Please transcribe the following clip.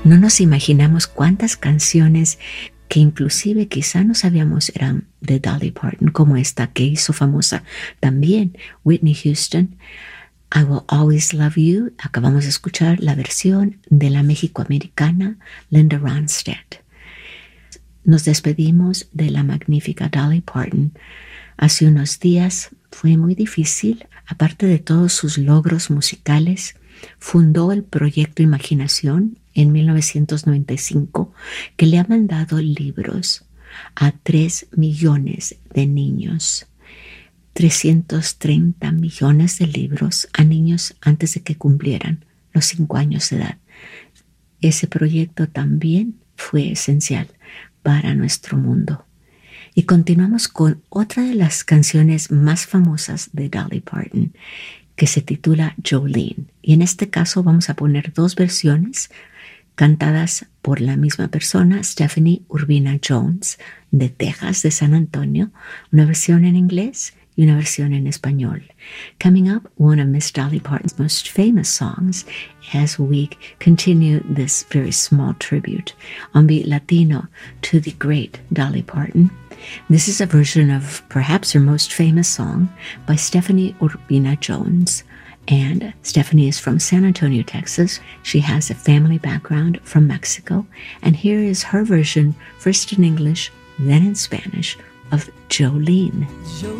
No nos imaginamos cuántas canciones que inclusive quizá no sabíamos eran de Dolly Parton, como esta que hizo famosa también Whitney Houston, I Will Always Love You. Acabamos de escuchar la versión de la mexicoamericana Linda Ronstadt. Nos despedimos de la magnífica Dolly Parton. Hace unos días fue muy difícil. Aparte de todos sus logros musicales, fundó el Proyecto Imaginación en 1995, que le ha mandado libros a 3 millones de niños. 330 millones de libros a niños antes de que cumplieran los 5 años de edad. Ese proyecto también fue esencial para nuestro mundo. Y continuamos con otra de las canciones más famosas de Dolly Parton, que se titula Jolene. Y en este caso vamos a poner 2 versiones cantadas por la misma persona, Stephanie Urbina Jones, de Texas, de San Antonio, una versión en inglés y una versión en español. Coming up, one of Miss Dolly Parton's most famous songs as we continue this very small tribute on Beat Latino to the great Dolly Parton. This is a version of perhaps her most famous song by Stephanie Urbina Jones. And Stephanie is from San Antonio, Texas. She has a family background from Mexico. And here is her version, first in English, then in Spanish, of Jolene.